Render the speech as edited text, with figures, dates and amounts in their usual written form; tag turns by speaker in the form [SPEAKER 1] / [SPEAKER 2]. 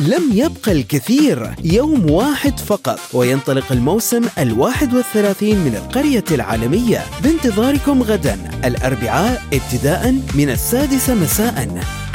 [SPEAKER 1] لم يبقى الكثير، يوم واحد فقط وينطلق الموسم 31 من القرية العالمية. بانتظاركم غدا الأربعاء ابتداء من 6 مساء.